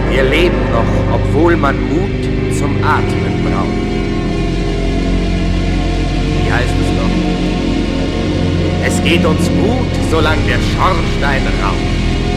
Wir leben noch, obwohl man Mut zum Atmen braucht. Wie heißt es doch? Es geht uns gut, solange der Schornstein raucht.